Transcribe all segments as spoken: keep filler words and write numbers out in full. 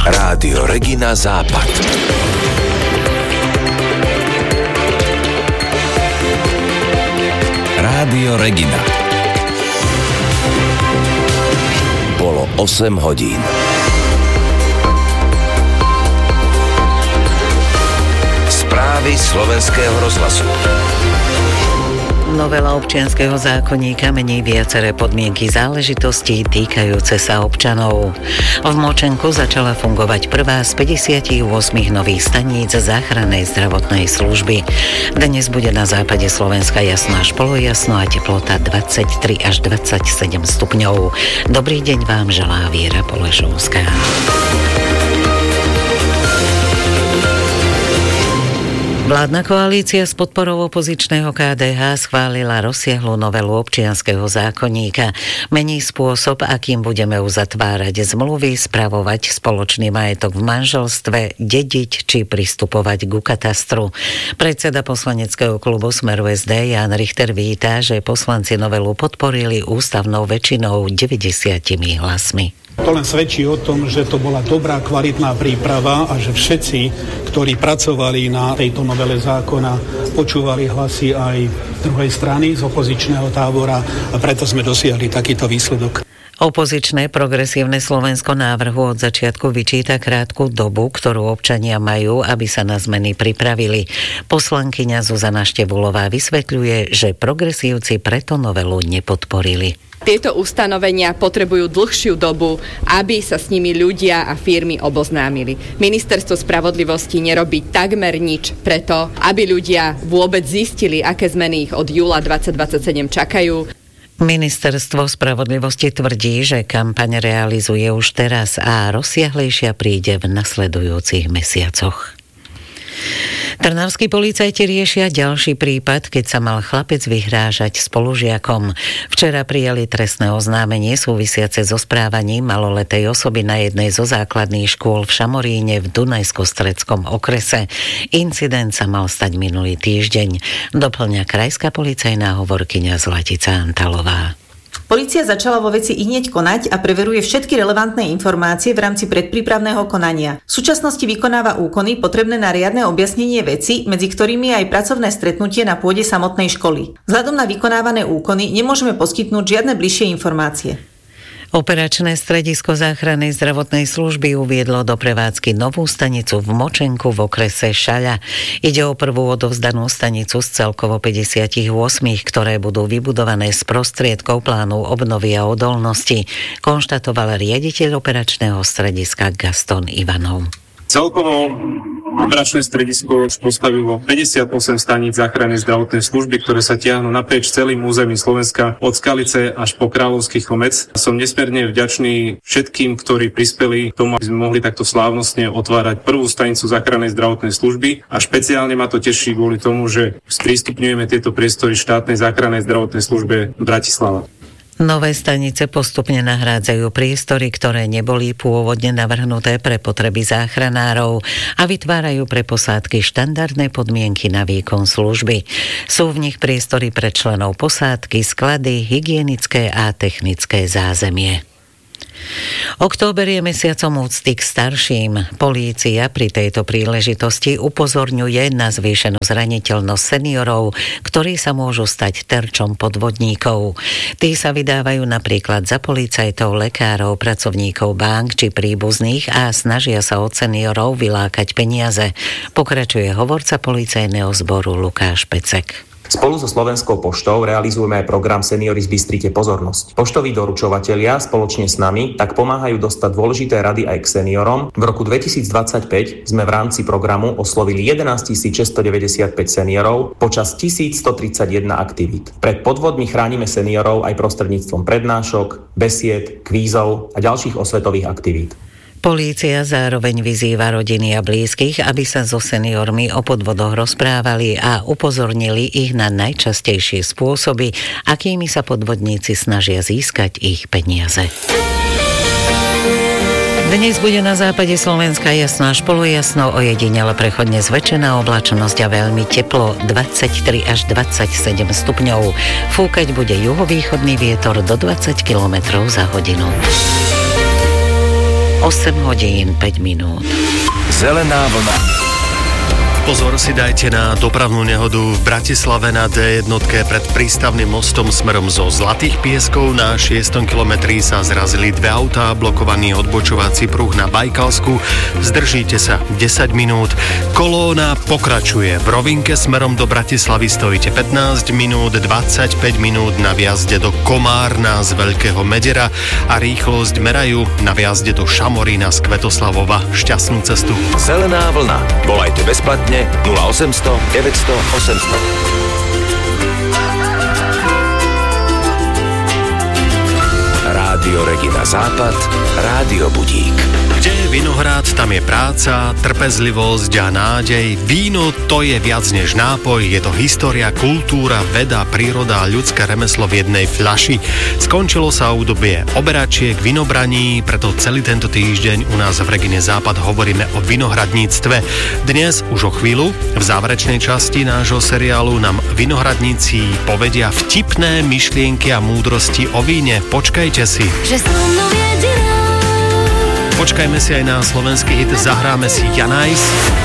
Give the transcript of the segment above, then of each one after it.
Rádio Regina Západ. Rádio Regina. Bolo osem hodín. Správy slovenského rozhlasu. Novela občianskeho zákonníka mení viaceré podmienky záležitostí týkajúce sa občanov. V Močenku začala fungovať prvá z päťdesiatosem nových staníc záchrannej zdravotnej služby. Dnes bude na západe Slovenska jasno až polojasno a teplota dvadsaťtri až dvadsaťsedem stupňov. Dobrý deň vám želá Viera Polešovská. Vládna koalícia s podporou opozičného ká dé há schválila rozsiahlu novelu občianskeho zákonníka. Mení spôsob, akým budeme uzatvárať zmluvy, spravovať spoločný majetok v manželstve, dediť či pristupovať ku katastru. Predseda poslaneckého klubu Smeru es dé Ján Richter víta, že poslanci novelu podporili ústavnou väčšinou deväťdesiatimi hlasmi. To len svedčí o tom, že to bola dobrá, kvalitná príprava a že všetci, ktorí pracovali na tejto novele zákona, počúvali hlasy aj druhej strany z opozičného tábora a preto sme dosiahli takýto výsledok. Opozičné progresívne Slovensko návrhu od začiatku vyčíta krátku dobu, ktorú občania majú, aby sa na zmeny pripravili. Poslankyňa Zuzana Števulová vysvetľuje, že progresívci preto novelu nepodporili. Tieto ustanovenia potrebujú dlhšiu dobu, aby sa s nimi ľudia a firmy oboznámili. Ministerstvo spravodlivosti nerobí takmer nič preto, aby ľudia vôbec zistili, aké zmeny ich od júla dvetisícdvadsaťsedem čakajú. Ministerstvo spravodlivosti tvrdí, že kampaň realizuje už teraz a rozsiahlejšia príde v nasledujúcich mesiacoch. Trnavskí policajti riešia ďalší prípad, keď sa mal chlapec vyhrážať spolužiakom. Včera prijali trestné oznámenie súvisiace so správaním maloletej osoby na jednej zo základných škôl v Šamoríne v Dunajsko-Stredskom okrese. Incident sa mal stať minulý týždeň. Doplňa krajská policajná hovorkyňa Zlatica Antalová. Polícia začala vo veci ihneď konať a preveruje všetky relevantné informácie v rámci predprípravného konania. V súčasnosti vykonáva úkony potrebné na riadne objasnenie veci, medzi ktorými je aj pracovné stretnutie na pôde samotnej školy. Vzhľadom na vykonávané úkony nemôžeme poskytnúť žiadne bližšie informácie. Operačné stredisko záchrannej zdravotnej služby uviedlo do prevádzky novú stanicu v Močenku v okrese Šaľa. Ide o prvú odovzdanú stanicu z celkovo päťdesiatosem, ktoré budú vybudované z prostriedkov plánu obnovy a odolnosti, konštatoval riaditeľ operačného strediska Gaston Ivanov. Celkovo operačné stredisko postavilo päťdesiatosem staníc záchrannej zdravotnej služby, ktoré sa tiahnu naprieč celým územím Slovenska od Skalice až po Kráľovský Chlmec. Som nesmierne vďačný všetkým, ktorí prispeli k tomu, aby sme mohli takto slávnostne otvárať prvú stanicu záchrannej zdravotnej služby a špeciálne ma to teší kvôli tomu, že sprístupňujeme tieto priestory štátnej záchrannej zdravotnej službe Bratislava. Nové stanice postupne nahrádzajú priestory, ktoré neboli pôvodne navrhnuté pre potreby záchranárov a vytvárajú pre posádky štandardné podmienky na výkon služby. Sú v nich priestory pre členov posádky, sklady, hygienické a technické zázemie. Október je mesiacom úcty k starším. Polícia pri tejto príležitosti upozorňuje na zvýšenú zraniteľnosť seniorov, ktorí sa môžu stať terčom podvodníkov. Tí sa vydávajú napríklad za policajtov, lekárov, pracovníkov bank či príbuzných a snažia sa od seniorov vylákať peniaze. Pokračuje hovorca policajného zboru Lukáš Pecek. Spolu so Slovenskou poštou realizujeme aj program Seniori zbystrite pozornosť. Poštoví doručovatelia spoločne s nami tak pomáhajú dostať dôležité rady aj k seniorom. V roku dvetisícdvadsaťpäť sme v rámci programu oslovili jedenásťtisícšesťstodeväťdesiatpäť seniorov počas tisícstotridsaťjeden aktivít. Pred podvodmi chránime seniorov aj prostredníctvom prednášok, besied, kvízov a ďalších osvetových aktivít. Polícia zároveň vyzýva rodiny a blízkych, aby sa so seniormi o podvodoch rozprávali a upozornili ich na najčastejšie spôsoby, akými sa podvodníci snažia získať ich peniaze. Dnes bude na západe Slovenska jasno až polojasno, ojedinele prechodne zväčšená oblačnosť a veľmi teplo, dvadsaťtri až dvadsaťsedem stupňov. Fúkať bude juhovýchodný vietor do dvadsať kilometrov za hodinu. osem hodín päť minút. Zelená vlna. Pozor si dajte na dopravnú nehodu v Bratislave na dé jedna pred prístavným mostom smerom zo Zlatých Pieskov. Na šiestom kilometri sa zrazili dve autá, blokovaný odbočovací pruh na Bajkalsku. Zdržíte sa desať minút. Kolóna pokračuje. V rovinke smerom do Bratislavy stojíte pätnásť minút, dvadsaťpäť minút na vjazde do Komárna z Veľkého Medera a rýchlosť merajú na vjazde do Šamorína z Kvetoslavova. Šťastnú cestu. Zelená vlna. Volajte bezplatne nula osemsto deväťsto osemsto. Rádio Regina Západ, Rádio Budík. Kde je vinohrad, tam je práca, trpezlivosť a nádej. Víno to je viac než nápoj, je to história, kultúra, veda, príroda a ľudské remeslo v jednej fľaši. Skončilo sa obdobie oberačiek, vinobraní, preto celý tento týždeň u nás v Regine Západ hovoríme o vinohradníctve. Dnes už o chvíľu v záverečnej časti nášho seriálu nám vinohradníci povedia vtipné myšlienky a múdrosti o víne. Počkajte si. Že so mnou jediná. Počkajme si aj na slovenský hit, zahráme si Janajs.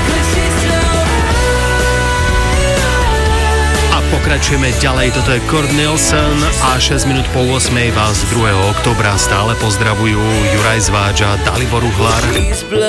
A pokračujeme ďalej, toto je Cord Nielsen a šesť minút po ôsmej vás druhého októbra stále pozdravujú Juraj Zváč a Dalibor Uhlar.